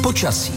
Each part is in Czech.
Počasí.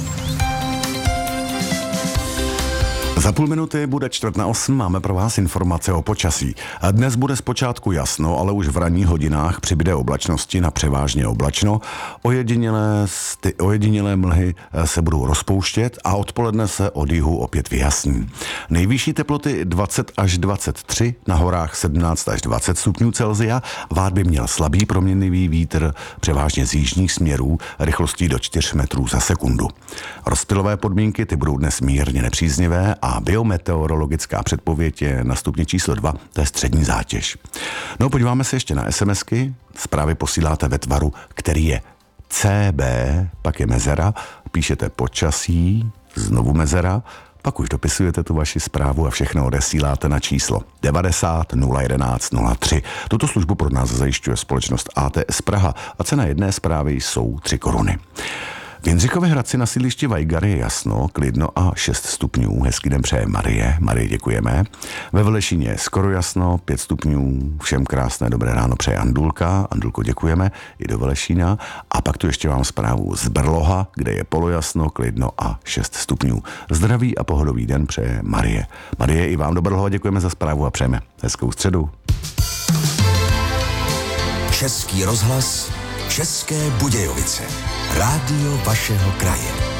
Za půl minuty bude 7:45, máme pro vás informace o počasí. Dnes bude zpočátku jasno, ale už v ranních hodinách přibude oblačnosti na převážně oblačno. Ojedinělé mlhy se budou rozpouštět a odpoledne se od jihu opět vyjasní. Nejvyšší teploty 20 až 23, na horách 17 až 20 stupňů Celsia. Vát by měl slabý proměnlivý vítr, převážně z jižních směrů, rychlostí do 4 metrů za sekundu. Rozptylové podmínky ty budou dnes mírně nepříznivé a biometeorologická předpověď je na stupni číslo 2, to je střední zátěž. No, podíváme se ještě na SMSky. Zprávy posíláte ve tvaru, který je CB, pak je mezera, píšete počasí, znovu mezera, pak už dopisujete tu vaši zprávu a všechno odesíláte na číslo 90 011 03. Tuto službu pro nás zajišťuje společnost ATS Praha a cena jedné zprávy jsou 3 koruny. V Jindřichově Hradci na sídlišti Vajgary je jasno, klidno a 6 stupňů. Hezký den přeje Marie. Marie, děkujeme. Ve Velešíně je skoro jasno, 5 stupňů. Všem krásné dobré ráno přeje Andulka. Andulko, děkujeme i do Velešína. A pak tu ještě mám zprávu z Brloha, kde je polojasno, klidno a 6 stupňů. Zdraví a pohodový den přeje Marie. Marie, i vám do Brlova děkujeme za zprávu a přejeme hezkou středu. Český rozhlas, České Budějovice. Rádio vašeho kraje.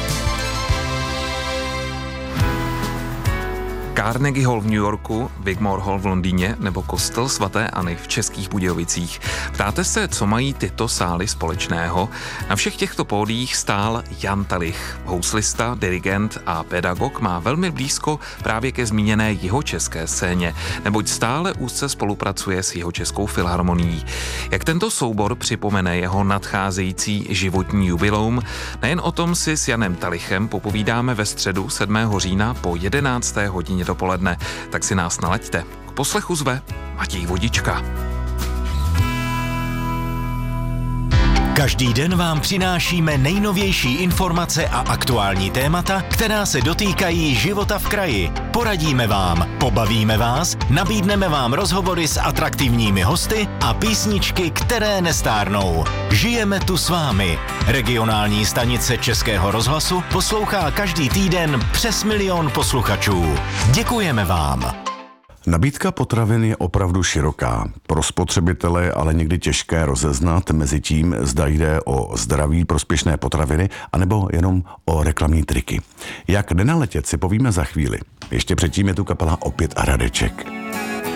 Carnegie Hall v New Yorku, Wigmore Hall v Londýně nebo kostel svaté Anny v Českých Budějovicích. Ptáte se, co mají tyto sály společného? Na všech těchto pódiích stál Jan Talich. Houslista, dirigent a pedagog má velmi blízko právě ke zmíněné jihočeské scéně, neboť stále úzce spolupracuje s Jihočeskou filharmonií. Jak tento soubor připomene jeho nadcházející životní jubileum, nejen o tom si s Janem Talichem popovídáme ve středu 7. října po 11. hodině dopoledne, tak si nás nalaďte. K poslechu zve Matěj Vodička. Každý den vám přinášíme nejnovější informace a aktuální témata, která se dotýkají života v kraji. Poradíme vám, pobavíme vás, nabídneme vám rozhovory s atraktivními hosty a písničky, které nestárnou. Žijeme tu s vámi. Regionální stanice Českého rozhlasu poslouchá každý týden přes 1 000 000 posluchačů. Děkujeme vám. Nabídka potravin je opravdu široká. Pro spotřebitele je ale někdy těžké rozeznat mezi tím, zda jde o zdraví prospěšné potraviny, anebo jenom o reklamní triky. Jak nenaletět, si povíme za chvíli. Ještě předtím je tu kapela Opět a Radeček.